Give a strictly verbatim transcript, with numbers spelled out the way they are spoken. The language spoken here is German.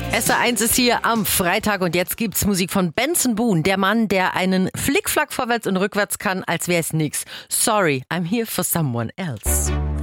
S R eins ist hier am Freitag und jetzt gibt's Musik von Benson Boone, der Mann, der einen Flickflack vorwärts und rückwärts kann, als wär's nix. Sorry, I'm here for someone else.